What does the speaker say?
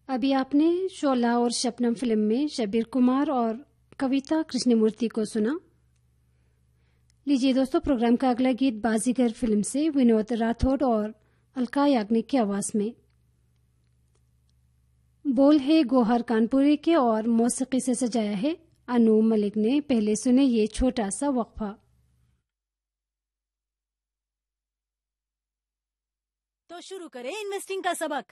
अभी आपने शोला और शबनम फिल्म में शब्बीर कुमार और कविता कृष्णमूर्ति को सुना। लीजिए दोस्तों, प्रोग्राम का अगला गीत बाजीगर फिल्म से विनोद राठौड़ और अलका याग्निक की आवाज में। बोल है गोहर कानपुरी के और मौसीकी से सजाया है अनू मलिक ने। पहले सुने ये छोटा सा वक्फा। तो शुरू करें इन्वेस्टिंग का सबक।